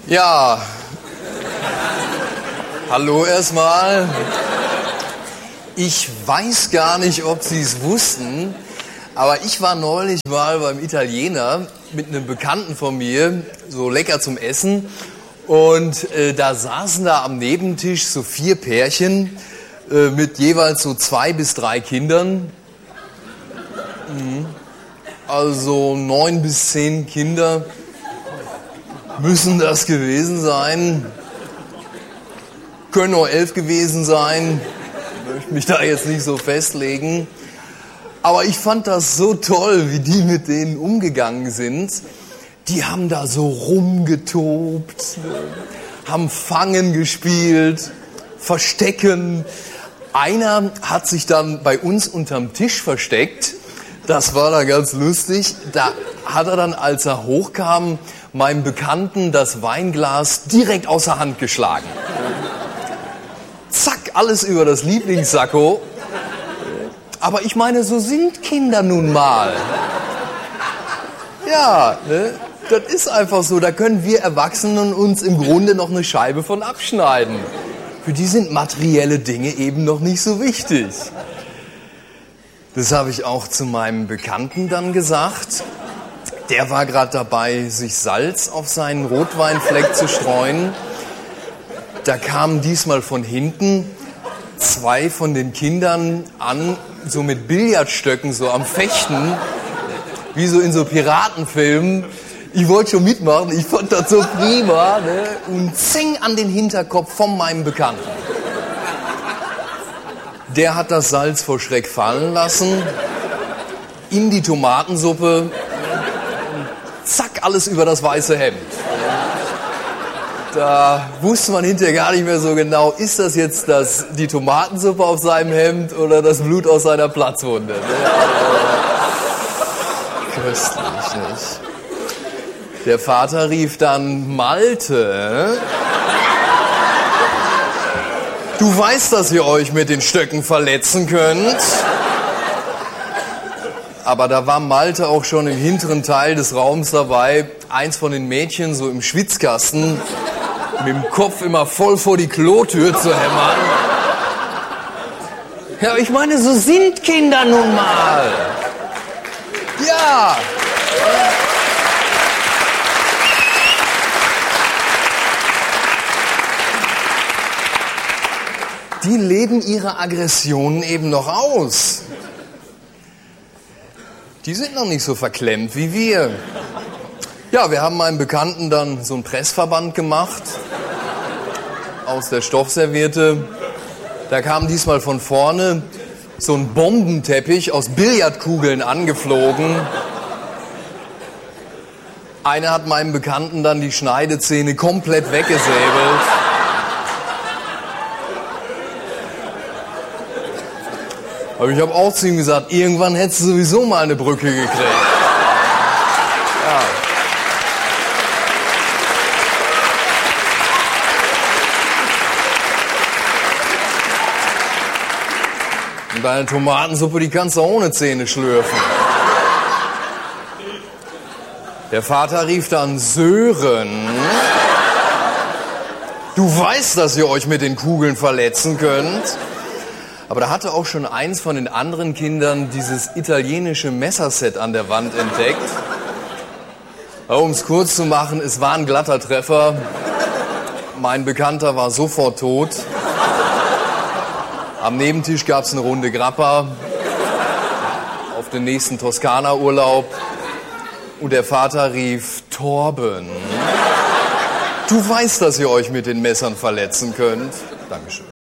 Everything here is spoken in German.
Ja, hallo erstmal. Ich weiß gar nicht, ob Sie es wussten, aber ich war neulich mal beim Italiener mit einem Bekannten von mir, so lecker zum Essen. Und da saßen da am Nebentisch so 4 Pärchen mit jeweils so 2 bis 3 Kindern. Also 9 bis 10 Kinder müssen das gewesen sein. Können auch 11 gewesen sein. Ich möchte mich da jetzt nicht so festlegen. Aber ich fand das so toll, wie die mit denen umgegangen sind. Die haben da so rumgetobt, haben Fangen gespielt, Verstecken. Einer hat sich dann bei uns unterm Tisch versteckt. Das war dann ganz lustig. Da hat er dann, als er hochkam, meinem Bekannten das Weinglas direkt aus der Hand geschlagen. Zack, alles über das Lieblingssacko. Aber ich meine, so sind Kinder nun mal. Ja, ne? Das ist einfach so. Da können wir Erwachsenen uns im Grunde noch eine Scheibe von abschneiden. Für die sind materielle Dinge eben noch nicht so wichtig. Das habe ich auch zu meinem Bekannten dann gesagt. Der war gerade dabei, sich Salz auf seinen Rotweinfleck zu streuen. Da kamen diesmal von hinten 2 von den Kindern an, so mit Billardstöcken, so am Fechten, wie so in so Piratenfilmen. Ich wollte schon mitmachen, ich fand das so prima, ne? Und zing an den Hinterkopf von meinem Bekannten. Der hat das Salz vor Schreck fallen lassen, in die Tomatensuppe, zack, alles über das weiße Hemd. Da wusste man hinterher gar nicht mehr so genau, ist das jetzt die Tomatensuppe auf seinem Hemd oder das Blut aus seiner Platzwunde? Köstlich, nicht? Der Vater rief dann: Malte, du weißt, dass ihr euch mit den Stöcken verletzen könnt. Aber da war Malte auch schon im hinteren Teil des Raums dabei, eins von den Mädchen so im Schwitzkasten mit dem Kopf immer voll vor die Klotür zu hämmern. Ja, ich meine, so sind Kinder nun mal. Ja. Die leben ihre Aggressionen eben noch aus. Die sind noch nicht so verklemmt wie wir. Ja, wir haben meinem Bekannten dann so einen Pressverband gemacht aus der Stoffserviette. Da kam diesmal von vorne so ein Bombenteppich aus Billardkugeln angeflogen. Einer hat meinem Bekannten dann die Schneidezähne komplett weggesäbelt. Aber ich habe auch zu ihm gesagt, irgendwann hättest du sowieso mal eine Brücke gekriegt. Ja. Und deine Tomatensuppe, die kannst du ohne Zähne schlürfen. Der Vater rief dann: Sören, du weißt, dass ihr euch mit den Kugeln verletzen könnt. Aber da hatte auch schon eins von den anderen Kindern dieses italienische Messerset an der Wand entdeckt. Um es kurz zu machen, es war ein glatter Treffer. Mein Bekannter war sofort tot. Am Nebentisch gab es eine Runde Grappa auf den nächsten Toskana-Urlaub. Und der Vater rief: Torben, du weißt, dass ihr euch mit den Messern verletzen könnt. Dankeschön.